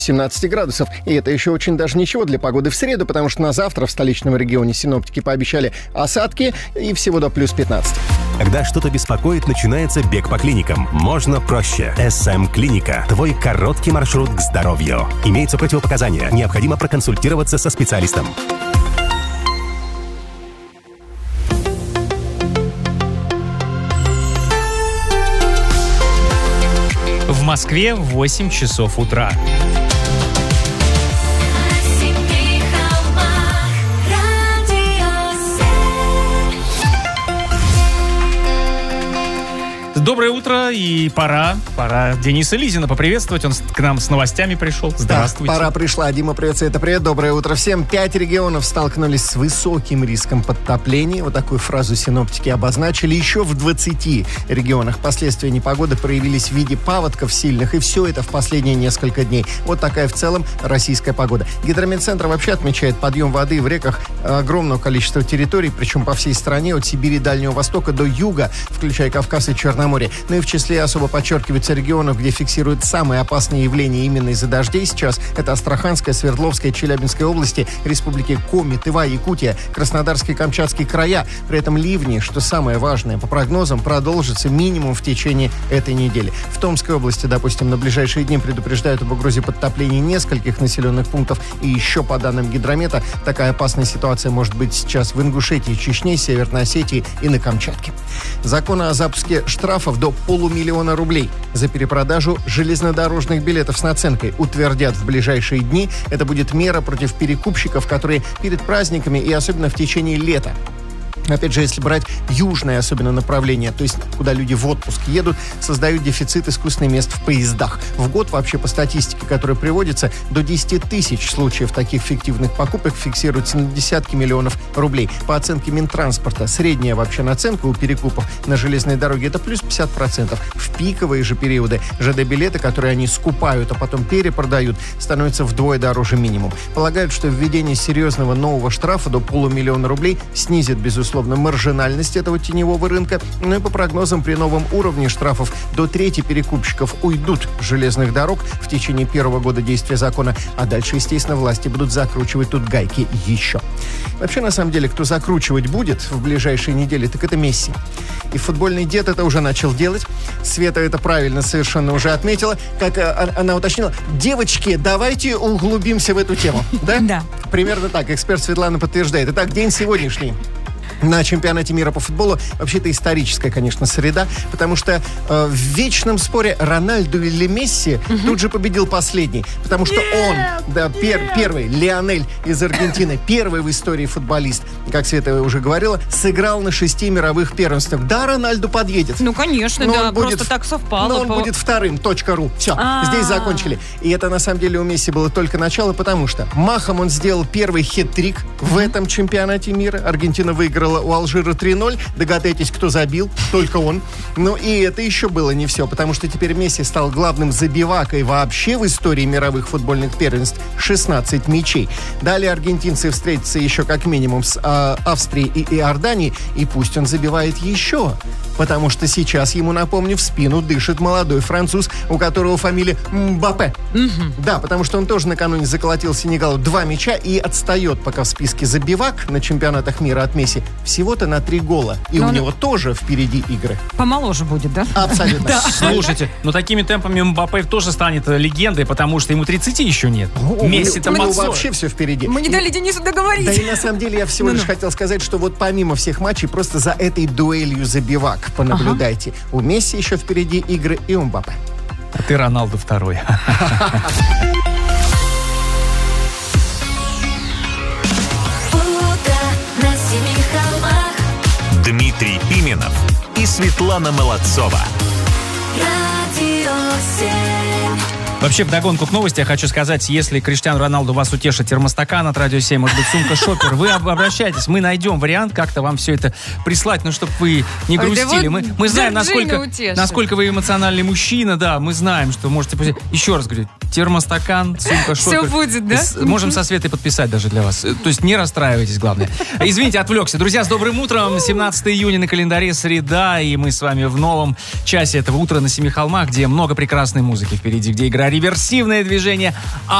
17 градусов. И это еще очень даже ничего для погоды в среду, потому что на завтра в столичном регионе синоптики пообещали осадки и всего до плюс 15. Когда что-то беспокоит, начинается бег по клиникам. Можно проще. СМ-клиника. Твой короткий маршрут к здоровью. Имеются противопоказания. Необходимо проконсультироваться со специалистом. В Москве 8 часов утра. Доброе утро, и пора Дениса Лизина поприветствовать. Он к нам с новостями пришел. Здравствуйте. Да, пора пришла. Дима, привет, Света, привет. Доброе утро всем. 5 регионов столкнулись с высоким риском подтопления. Вот такую фразу синоптики обозначили. Еще в 20 регионах последствия непогоды проявились в виде паводков сильных. И все это в последние несколько дней. Вот такая в целом российская погода. Гидрометцентр вообще отмечает подъем воды в реках огромного количества территорий, причем по всей стране, от Сибири, Дальнего Востока до юга, включая Кавказ и Черноморье. Ну и в числе особо подчеркиваются регионов, где фиксируют самые опасные явления именно из-за дождей сейчас. Это Астраханская, Свердловская, Челябинская области, республики Коми, Тыва, Якутия, Краснодарский, Камчатский края. При этом ливни, что самое важное, по прогнозам, продолжатся минимум в течение этой недели. В Томской области, допустим, на ближайшие дни предупреждают об угрозе подтопления нескольких населенных пунктов. И еще, по данным Гидромета, такая опасная ситуация может быть сейчас в Ингушетии, Чечне, Северной Осетии и на Камчатке. Закон о запуске штрафов до 500 000 рублей за перепродажу железнодорожных билетов с наценкой утвердят в ближайшие дни. Это будет мера против перекупщиков, которые перед праздниками и особенно в течение лета, опять же, если брать южное особенно направление, то есть куда люди в отпуск едут, создают дефицит искусственных мест в поездах. В год вообще по статистике, которая приводится, до 10 тысяч случаев таких фиктивных покупок фиксируется на десятки миллионов рублей. По оценке Минтранспорта, средняя вообще наценка у перекупов на железной дороге это плюс 50%. В пиковые же периоды ЖД-билеты, которые они скупают, а потом перепродают, становятся вдвое дороже минимум. Полагают, что введение серьезного нового штрафа до 500 000 рублей снизит, безусловно, маржинальность этого теневого рынка. Но и по прогнозам, при новом уровне штрафов до трети перекупщиков уйдут с железных дорог в течение первого года действия закона, а дальше, естественно, власти будут закручивать тут гайки еще. Вообще, на самом деле, кто закручивать будет в ближайшие недели, так это Месси. И футбольный дед это уже начал делать. Света это правильно совершенно уже отметила. Как она уточнила, девочки, давайте углубимся в эту тему. Да? Да. Примерно так. Эксперт Светлана подтверждает. Итак, день сегодняшний на чемпионате мира по футболу вообще-то историческая, конечно, среда, потому что в вечном споре Рональду или Месси тут же победил последний, потому что он, да, первый, Лионель из Аргентины, первый в истории футболист, как Света уже говорила, сыграл на 6 мировых первенствах. Да, Рональду подъедет. Ну, конечно, но да, просто так совпало. Но он будет вторым, .ру. Все, здесь закончили. И это, на самом деле, у Месси было только начало, потому что махом он сделал первый хет-трик в этом чемпионате мира. Аргентина выиграла у Алжира 3-0. Догадайтесь, кто забил? Только он. Ну и это еще было не все, потому что теперь Месси стал главным забивакой вообще в истории мировых футбольных первенств. 16 мячей. Далее аргентинцы встретятся еще как минимум с Австрией и Иорданией, и пусть он забивает еще. Потому что сейчас ему, напомню, в спину дышит молодой француз, у которого фамилия Мбаппе. Да, потому что он тоже накануне заколотил Сенегалу 2 мяча и отстает пока в списке забивак на чемпионатах мира от Месси всего-то на 3 гола. И у него тоже впереди игры. Помоложе будет, да? Абсолютно. Да. Слушайте, но такими темпами Мбаппе тоже станет легендой, потому что ему 30 еще нет. Месси-то под 40. Вообще все впереди. Мы не дали Денису договорить. Да и на самом деле я всего лишь хотел сказать, что вот помимо всех матчей, просто за этой дуэлью забивак понаблюдайте. У Месси еще впереди игры и у Мбаппе. А ты Роналду второй. Дмитрий Пименов и Светлана Молодцова. Вообще, вдогонку к новости я хочу сказать, если Криштиану Роналду вас утешит термостакан от Радио 7, может быть, сумка Шопер, вы обращайтесь, мы найдем вариант как-то вам все это прислать, ну, чтобы вы не грустили. Мы знаем, насколько вы эмоциональный мужчина, да, мы знаем, что можете... Еще раз говорю, термостакан, сумка Шопер. Все будет, да? Можем со Светой подписать даже для вас. То есть не расстраивайтесь, главное. Извините, отвлекся. Друзья, с добрым утром. 17 июня на календаре, среда, и мы с вами в новом часе этого утра на Семи холмах, где много прекрасной музыки впереди, где играет реверсивное движение.